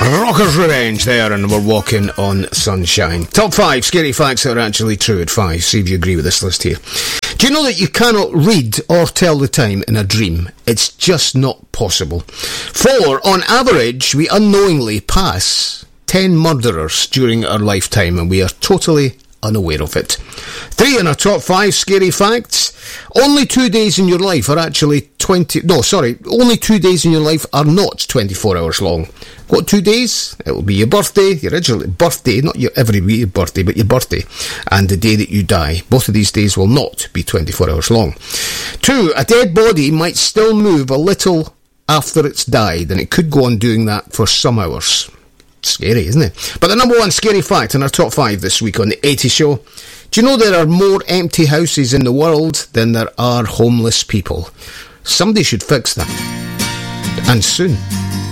Rocker's Revenge there, and we're walking on sunshine. Top 5 scary facts that are actually true at 5. See if you agree with this list here. Do you know that you cannot read or tell the time in a dream? It's just not possible. 4, on average, we unknowingly pass 10 murderers during our lifetime, and we are totally unaware of it. 3 in our top 5 scary facts. Only 2 days in your life are actually only 2 days in your life are not 24 hours long. What 2 days? It will be your birthday, your original birthday, not your every week birthday, but your birthday, and the day that you die. Both of these days will not be 24 hours long. 2, a dead body might still move a little after it's died, and it could go on doing that for some hours. Scary, isn't it? But the number 1 scary fact in our top 5 this week on the 80 Show. Do you know there are more empty houses in the world than there are homeless people? Somebody should fix that. And soon.